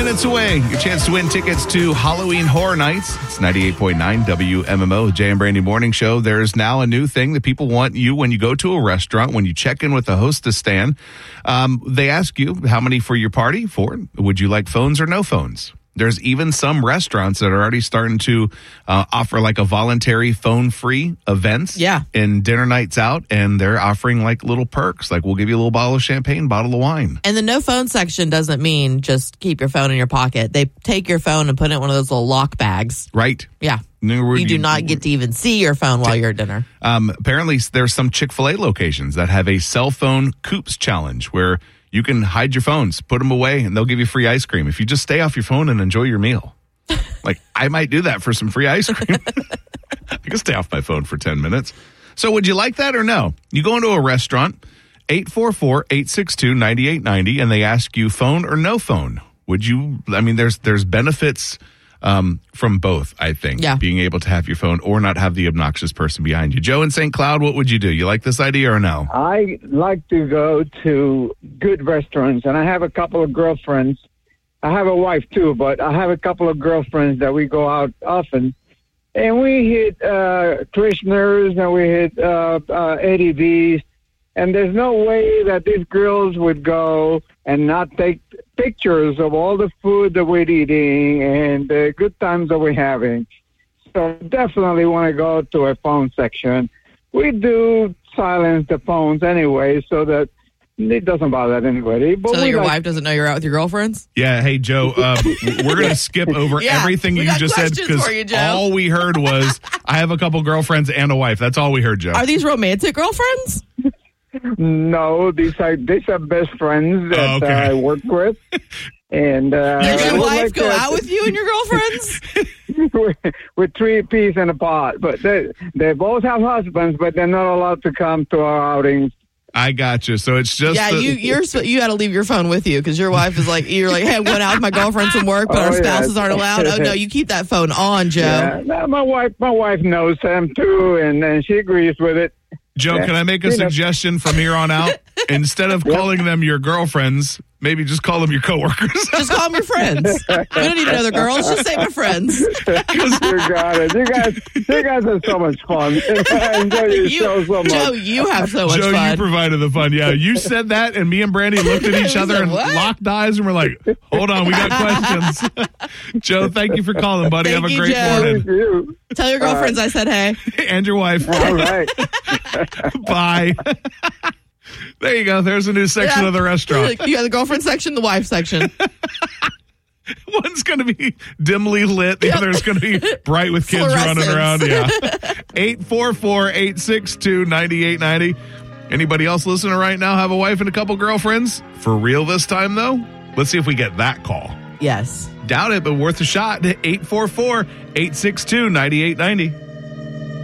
minutes away. Your chance to win tickets to Halloween Horror Nights. It's 98.9 WMMO, Jay and Brandy Morning Show. There's now a new thing that people want you when you go to a restaurant, when you check in with the hostess stand. They ask you, how many for your party? 4. Would you like phones or no phones? There's even some restaurants that are already starting to offer like a voluntary phone-free events in dinner nights out, and they're offering like little perks. Like, we'll give you a little bottle of champagne, bottle of wine. And the no phone section doesn't mean just keep your phone in your pocket. They take your phone and put it in one of those little lock bags. Right. Yeah. You do not get to even see your phone while you're at dinner. Apparently, there's some Chick-fil-A locations that have a cell phone coops challenge where you can hide your phones, put them away, and they'll give you free ice cream if you just stay off your phone and enjoy your meal. Like, I might do that for some free ice cream. I can stay off my phone for 10 minutes. So would you like that or no? You go into a restaurant, 844-862-9890, and they ask you phone or no phone. Would you, I mean, there's benefits from both, I think. Yeah. Being able to have your phone or not have the obnoxious person behind you. Joe in St. Cloud, what would you do? You like this idea or no? I like to go to good restaurants, and I have a couple of girlfriends. I have a wife, too, but I have a couple of girlfriends that we go out often. And we hit Krishner's and we hit Eddie V's. And there's no way that these girls would go and not take pictures of all the food that we're eating and the good times that we're having. So definitely want to go to a phone section. We do silence the phones anyway so that it doesn't bother anybody. But so that your wife doesn't know you're out with your girlfriends? Yeah. Hey, Joe, we're going to skip over everything you just said because all we heard was, I have a couple girlfriends and a wife. That's all we heard, Joe. Are these romantic girlfriends? No, these are best friends that I work with. And does your wife go out with you and your girlfriends? With 3 peas in a pot. But they both have husbands, but they're not allowed to come to our outings. I got you. So it's just you got to leave your phone with you because your wife is like, you're like, hey, I'm going out with my girlfriend from work, but our spouses aren't allowed. Oh no, you keep that phone on, Joe. Yeah, no, my wife knows them too, and she agrees with it. Joe, can I make a suggestion from here on out? Instead of calling them your girlfriends, maybe just call them your coworkers. Just call them your friends. We don't need another girls. Just say my friends. You got it. You guys have so much fun. I enjoy your show so much. Joe, you have so much fun. Joe, you provided the fun. Yeah, you said that, and me and Brandy looked at each other and locked eyes, and we're like, hold on, we got questions. Joe, thank you for calling, buddy. Have a great morning. Thank you. Tell your girlfriends I said hey. And your wife. All right. Bye. There you go. There's a new section of the restaurant. You got the girlfriend section, the wife section. One's going to be dimly lit. The other's going to be bright with kids running around. Yeah. 844-862-9890. Anybody else listening right now have a wife and a couple girlfriends? For real this time, though? Let's see if we get that call. Yes. Doubt it, but worth a shot. 844-862-9890.